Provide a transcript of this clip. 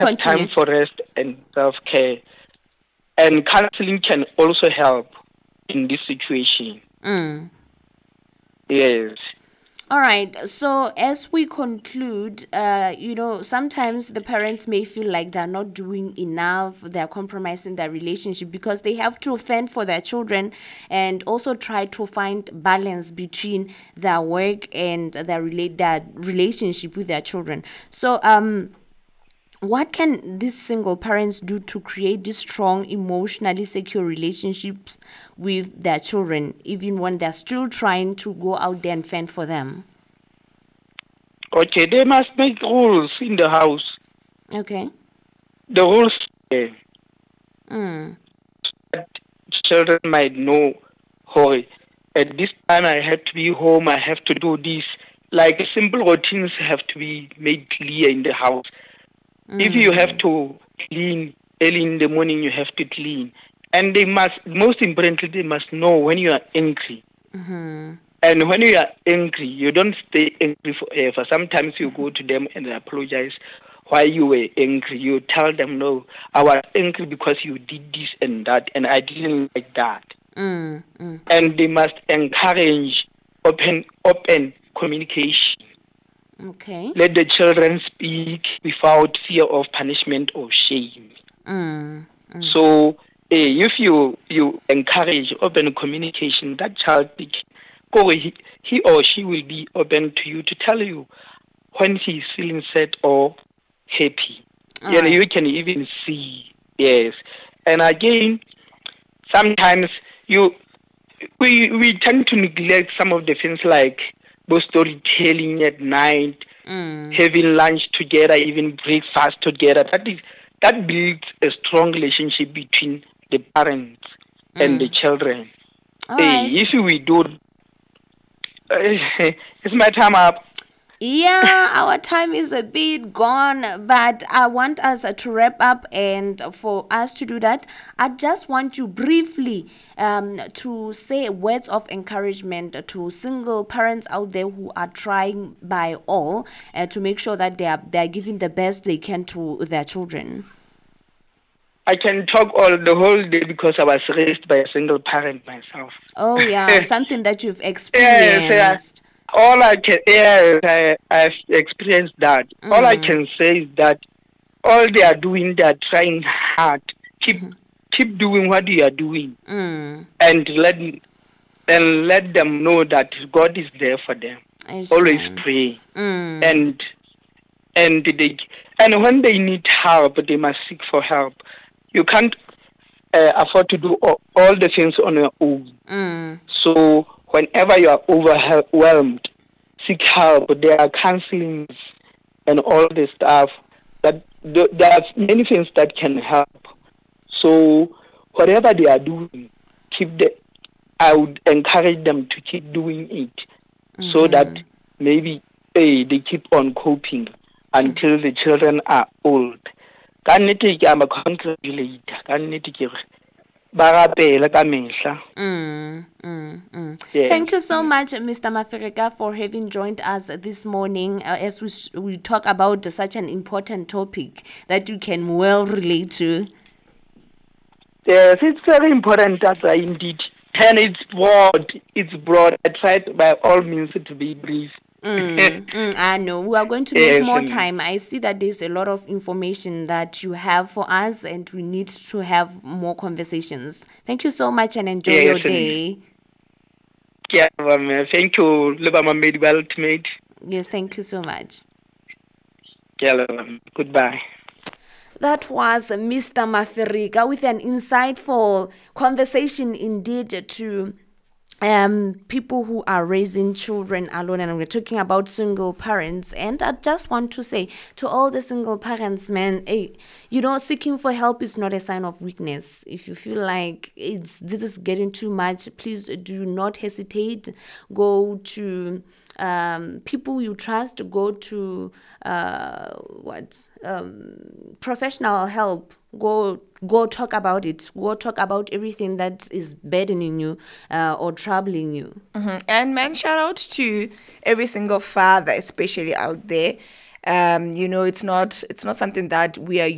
have time for rest and self-care. And counseling can also help in this situation. Yes. All right. So as we conclude, sometimes the parents may feel like they're not doing enough. They're compromising their relationship because they have to fend for their children and also try to find balance between their work and their relationship with their children. So, what can these single parents do to create these strong, emotionally secure relationships with their children, even when they're still trying to go out there and fend for them? Okay, they must make rules in the house. Okay. The rules Mm. that children might know, oh, at this time I have to be home, I have to do this. Like simple routines have to be made clear in the house. If you have to clean early in the morning, you have to clean. And they must, most importantly, they must know when you are angry. And when you are angry, you don't stay angry forever. Sometimes you go to them and apologize why you were angry. You tell them, no, I was angry because you did this and that, and I didn't like that. And they must encourage open communication. Okay. Let the children speak without fear of punishment or shame. So if you encourage open communication, that child, he or she will be open to you to tell you when he's feeling sad or happy. Right. You can even see, yes. And again, sometimes we tend to neglect some of the things like both storytelling at night, having lunch together, even breakfast together. That builds a strong relationship between the parents and the children. All right. If we do, is my time up? Yeah, our time is a bit gone, but I want us to wrap up. And for us to do that, I just want you briefly to say words of encouragement to single parents out there who are trying by all to make sure that they are giving the best they can to their children. I can talk the whole day because I was raised by a single parent myself. Oh, yeah, something that you've Yes, experienced. all I can, yes, I've experienced that. All I can say is that all they are doing, they are trying hard. Keep doing what you are doing, and let them know that God is there for them. Always pray, and when they need help, they must seek for help. You can't afford to do all the things on your own. So whenever you are overwhelmed, seek help. There are counselings and all the stuff that there are many things that can help. So whatever they are doing, I would encourage them to keep doing it, so that maybe they keep on coping until the children are old. Ka nnete ke am a congratulator. Ka nnete ke re ba rapela ka mehla. Yes. Thank you so much, Mr. Mafirika, for having joined us this morning as we talk about such an important topic that you can well relate to. Yes, it's very important, indeed. And it's broad. It's broad. I tried by all means to be brief. I know. We are going to make more time. I see that there's a lot of information that you have for us, and we need to have more conversations. Thank you so much and enjoy your day. Yeah, thank you, Lubama Medical Ultimate. Yes, thank you so much. Yeah, goodbye. That was Mr. Mafirika with an insightful conversation indeed to people who are raising children alone, and we're talking about single parents. And I just want to say to all the single parents, man, hey, seeking for help is not a sign of weakness. If you feel like this is getting too much, please do not hesitate. Go to people you trust, go to professional help. Go talk about it. Go talk about everything that is burdening you or troubling you. And man, shout out to every single father, especially out there. It's not something that we are